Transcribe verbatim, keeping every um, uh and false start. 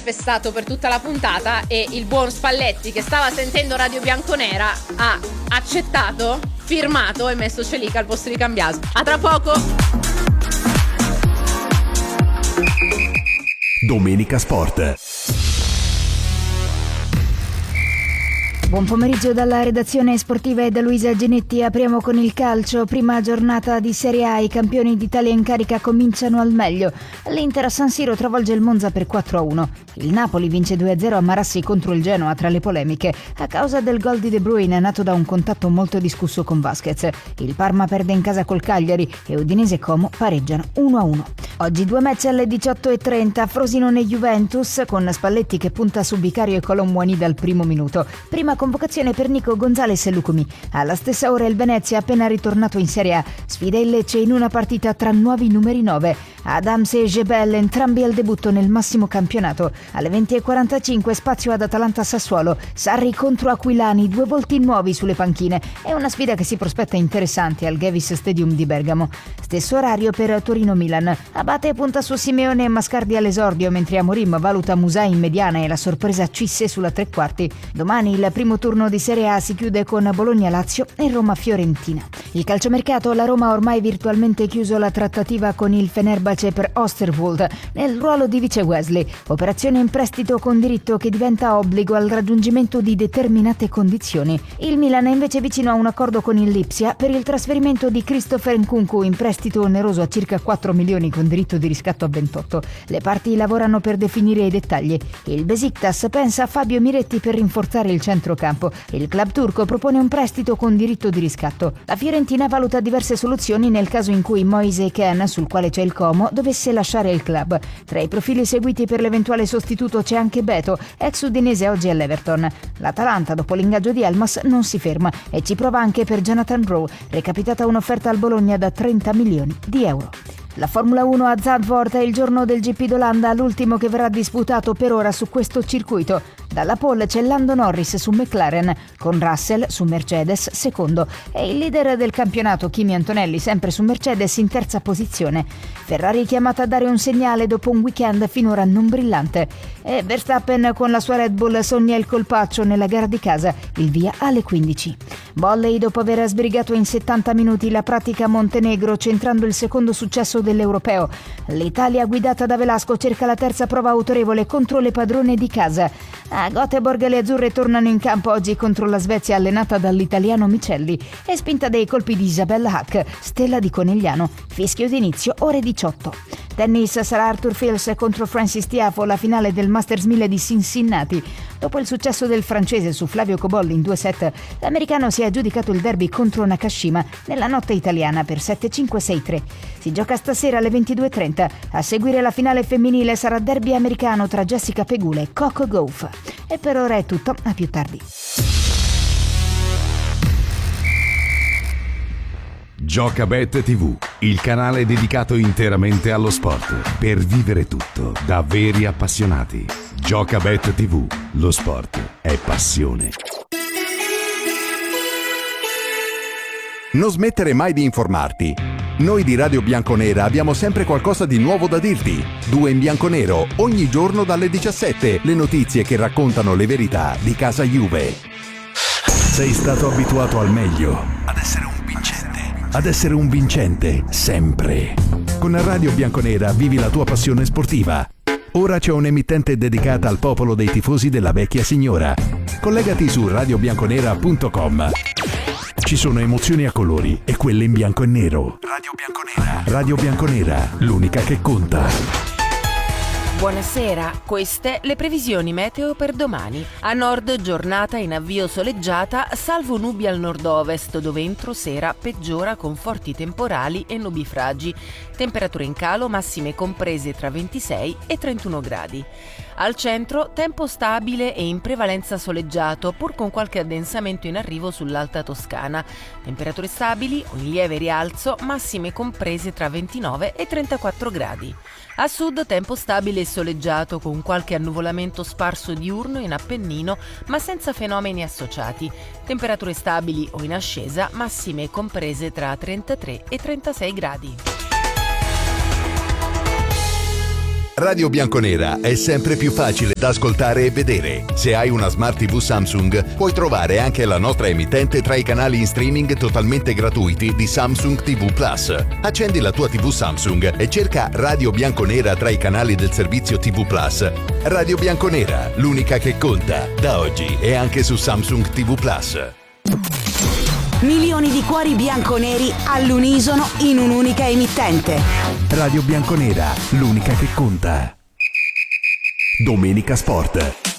manifestato per tutta la puntata e il buon Spalletti, che stava sentendo Radio Bianconera, ha accettato, firmato e messo Celica al posto di Cambiaso. A tra poco. Domenica Sport. Buon pomeriggio dalla redazione sportiva e da Luisa Genetti. Apriamo con il calcio. Prima giornata di Serie A, i campioni d'Italia in carica cominciano al meglio. L'Inter a San Siro travolge il Monza per quattro a uno. Il Napoli vince due a zero a Marassi contro il Genoa tra le polemiche a causa del gol di De Bruyne nato da un contatto molto discusso con Vasquez. Il Parma perde in casa col Cagliari e Udinese e Como pareggiano uno a uno. Oggi due match alle diciotto e trenta, Frosinone Juventus con Spalletti che punta su Vicario e Colomboani dal primo minuto. Prima convocazione per Nico Gonzalez e Lucumi. Alla stessa ora il Venezia, appena ritornato in Serie A, sfida il Lecce in una partita tra nuovi numeri nove. Adams e Gebel entrambi al debutto nel massimo campionato. Alle venti e quarantacinque spazio ad Atalanta-Sassuolo. Sarri contro Aquilani, due volti nuovi sulle panchine. È una sfida che si prospetta interessante al Gevis Stadium di Bergamo. Stesso orario per Torino-Milan. Abate punta su Simeone e Mascardi all'esordio, mentre Amorim valuta Musà in mediana e la sorpresa Cisse sulla tre quarti. Domani il primo turno di Serie A si chiude con Bologna-Lazio e Roma-Fiorentina. Il calciomercato, la Roma ha ormai virtualmente chiuso la trattativa con il Fenerbahce per Osterwold nel ruolo di vice Wesley, operazione in prestito con diritto che diventa obbligo al raggiungimento di determinate condizioni. Il Milan è invece vicino a un accordo con il Lipsia per il trasferimento di Christopher Nkunku in prestito oneroso a circa quattro milioni con diritto di riscatto a ventotto. Le parti lavorano per definire i dettagli. Il Besiktas pensa a Fabio Miretti per rinforzare il centrocampo. Il club turco propone un prestito con diritto di riscatto. La Fiorentina valuta diverse soluzioni nel caso in cui Moise Kean, sul quale c'è il Como, dovesse lasciare il club. Tra i profili seguiti per l'eventuale sostituto c'è anche Beto, ex udinese oggi all'Everton. L'Atalanta, dopo l'ingaggio di Elmas, non si ferma e ci prova anche per Jonathan Rowe, recapitata un'offerta al Bologna da trenta milioni di euro. La Formula uno a Zandvoort è il giorno del G P d'Olanda, l'ultimo che verrà disputato per ora su questo circuito. Dalla pole c'è Lando Norris su McLaren, con Russell su Mercedes secondo e il leader del campionato Kimi Antonelli sempre su Mercedes in terza posizione. Ferrari chiamata a dare un segnale dopo un weekend finora non brillante e Verstappen con la sua Red Bull sogna il colpaccio nella gara di casa, il via alle quindici. Bolley dopo aver sbrigato in settanta minuti la pratica Montenegro centrando il secondo successo dell'Europeo. L'Italia guidata da Velasco cerca la terza prova autorevole contro le padrone di casa. A Göteborg le azzurre tornano in campo oggi contro la Svezia allenata dall'italiano Micelli e spinta dai colpi di Isabella Hack, stella di Conegliano. Fischio d'inizio ore diciotto. Tennis, sarà Arthur Fils contro Francis Tiafoe, la finale del Masters mille di Cincinnati. Dopo il successo del francese su Flavio Cobolli in due set, l'americano si è aggiudicato il derby contro Nakashima nella notte italiana per sette cinque sei tre. Si gioca stasera alle ventidue e trenta. A seguire la finale femminile sarà derby americano tra Jessica Pegula e Coco Gauff. E per ora è tutto, a più tardi. Giocabet tivù, il canale dedicato interamente allo sport, per vivere tutto da veri appassionati. Giocabet tivù, lo sport è passione. Non smettere mai di informarti. Noi di Radio Bianconera abbiamo sempre qualcosa di nuovo da dirti. Due in bianconero, ogni giorno dalle diciassette, le notizie che raccontano le verità di casa Juve. Sei stato abituato al meglio, ad essere un vincente, ad essere un vincente sempre. Con Radio Bianconera vivi la tua passione sportiva. Ora c'è un'emittente dedicata al popolo dei tifosi della vecchia signora. Collegati su radio bianconera punto com. Ci sono emozioni a colori e quelle in bianco e nero. Radio Bianconera. Radio Bianconera, l'unica che conta. Buonasera, queste le previsioni meteo per domani. A nord giornata in avvio soleggiata, salvo nubi al nord-ovest dove entro sera peggiora con forti temporali e nubifragi. Temperature in calo, massime comprese tra ventisei e trentuno gradi. Al centro tempo stabile e in prevalenza soleggiato, pur con qualche addensamento in arrivo sull'Alta Toscana. Temperature stabili o in lieve rialzo, massime comprese tra ventinove e trentaquattro gradi. A sud tempo stabile e soleggiato con qualche annuvolamento sparso diurno in Appennino, ma senza fenomeni associati. Temperature stabili o in ascesa, massime comprese tra trentatré e trentasei gradi. Radio Bianconera è sempre più facile da ascoltare e vedere. Se hai una Smart tivù Samsung, puoi trovare anche la nostra emittente tra i canali in streaming totalmente gratuiti di Samsung tivù Plus. Accendi la tua tivù Samsung e cerca Radio Bianconera tra i canali del servizio tivù Plus. Radio Bianconera, l'unica che conta, da oggi e anche su Samsung tivù Plus. Milioni di cuori bianconeri all'unisono in un'unica emittente. Radio Bianconera, l'unica che conta. Domenica Sport.